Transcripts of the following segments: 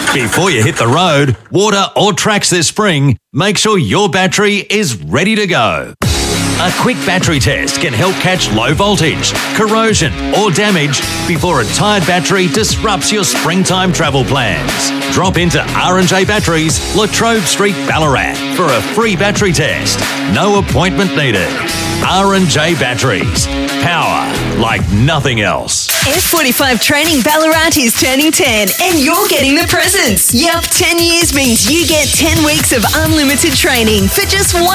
Before you hit the road, water or tracks this spring, make sure your battery is ready to go. A quick battery test can help catch low voltage, corrosion or damage before a tired battery disrupts your springtime travel plans. Drop into R&J Batteries, Latrobe Street, Ballarat for a free battery test. No appointment needed. R&J Batteries. Power like nothing else. F45 Training Ballarat is turning 10 and you're getting the presents. Yup, 10 years means you get 10 weeks of unlimited training for just $100.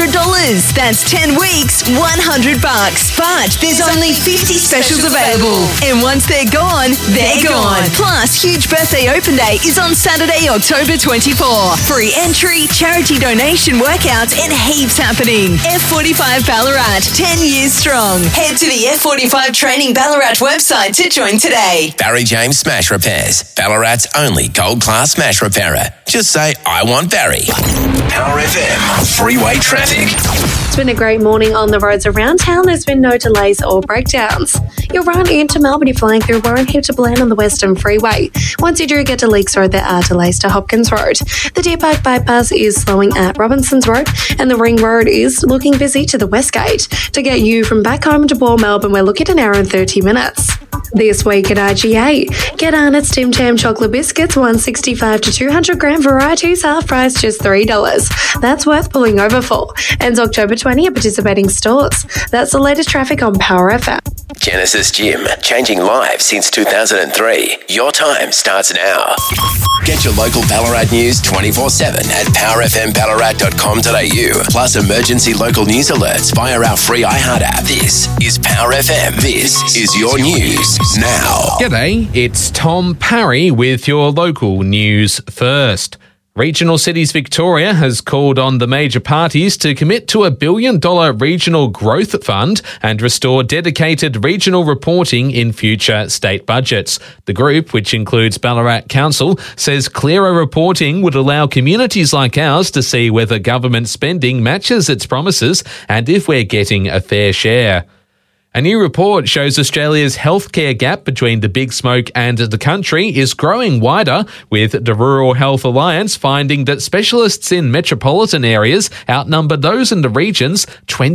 That's 10 weeks, $100. But there's only 50 specials available. And once they're gone, they're gone. Plus, huge birthday open day is on Saturday, October 24. Free entry, charity donation workouts and heaps happening. F45 Ballarat, 10 years strong. Head to the F45 Training Ballarat website to join today. Barry James Smash Repairs, Ballarat's only gold-class smash repairer. Just say, I want Barry. Power FM, freeway traffic. It's been a great morning on the roads around town. There's been no delays or breakdowns. You'll run into Melbourne flying through Warren Heap to Bland on the Western Freeway. Once you do get to Leaks Road, there are delays to Hopkins Road. The Deer Park bypass is slowing at Robinson's Road, and the Ring Road is looking busy to the West Gate. To get you from back home to Port Melbourne, we're looking at an hour and 30 minutes. This week at IGA, get Arnott's Tim Tam chocolate biscuits, 165 to 200 gram varieties, half price, just $3. That's worth pulling over for. Ends October 20 at participating stores. That's the latest traffic on Power FM. Genesis Gym, changing lives since 2003. Your time starts now. Get your local Ballarat news 24/7 at powerfmballarat.com.au. Plus emergency local news alerts via our free iHeart app. This is Power FM. This is your news now. G'day, it's Tom Parry with your local news first. Regional Cities Victoria has called on the major parties to commit to $1 billion regional growth fund and restore dedicated regional reporting in future state budgets. The group, which includes Ballarat Council, says clearer reporting would allow communities like ours to see whether government spending matches its promises and if we're getting a fair share. A new report shows Australia's healthcare gap between the Big Smoke and the country is growing wider, with the Rural Health Alliance finding that specialists in metropolitan areas outnumber those in the regions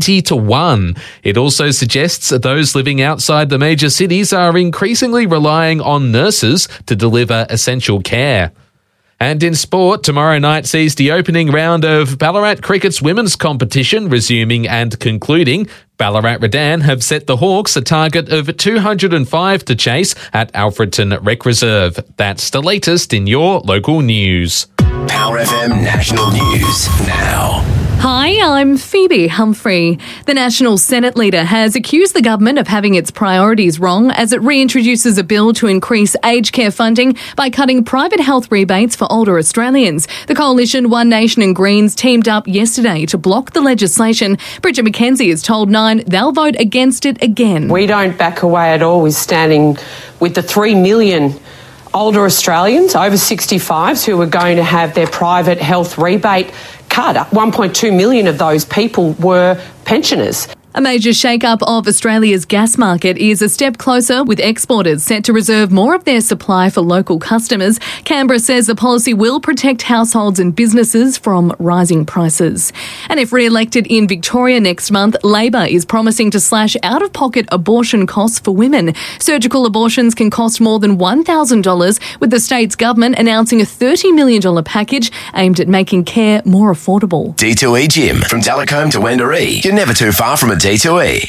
20-1. It also suggests that those living outside the major cities are increasingly relying on nurses to deliver essential care. And in sport, tomorrow night sees the opening round of Ballarat Cricket's women's competition resuming and concluding. Ballarat Redan have set the Hawks a target of 205 to chase at Alfredton Rec Reserve. That's the latest in your local news. Power FM National News now. Hi, I'm Phoebe Humphrey. The National Senate leader has accused the government of having its priorities wrong as it reintroduces a bill to increase aged care funding by cutting private health rebates for older Australians. The coalition One Nation and Greens teamed up yesterday to block the legislation. Bridget McKenzie has told Nine they'll vote against it again. We don't back away at all with standing with the 3 million older Australians over 65s who are going to have their private health rebate cut. 1.2 million of those people were pensioners. A major shake-up of Australia's gas market is a step closer, with exporters set to reserve more of their supply for local customers. Canberra says the policy will protect households and businesses from rising prices. And if re-elected in Victoria next month, Labor is promising to slash out-of-pocket abortion costs for women. Surgical abortions can cost more than $1,000, with the state's government announcing a $30 million package aimed at making care more affordable. D2E Gym, from Delacombe to Wendouree. You're never too far from a D2E.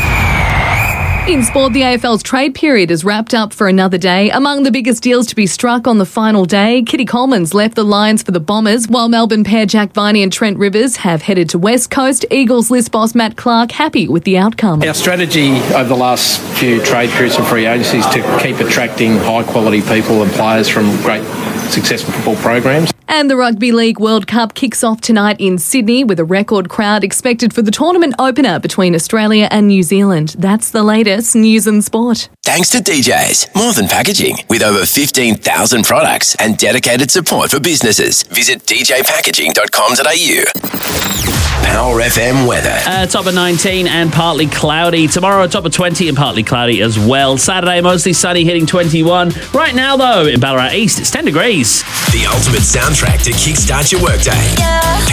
In sport, the AFL's trade period is wrapped up for another day. Among the biggest deals to be struck on the final day, Kitty Coleman's left the Lions for the Bombers, while Melbourne pair Jack Viney and Trent Rivers have headed to West Coast. Eagles list boss Matt Clark happy with the outcome. Our strategy over the last few trade periods and free agencies is to keep attracting high-quality people and players from great successful football programs. And the Rugby League World Cup kicks off tonight in Sydney with a record crowd expected for the tournament opener between Australia and New Zealand. That's the latest news and sport. Thanks to DJs, more than packaging. With over 15,000 products and dedicated support for businesses. Visit djpackaging.com.au. Power FM weather. Top of 19 and partly cloudy. Tomorrow, top of 20 and partly cloudy as well. Saturday, mostly sunny, hitting 21. Right now, though, in Ballarat East, it's 10 degrees. The ultimate soundtrack to kickstart your workday.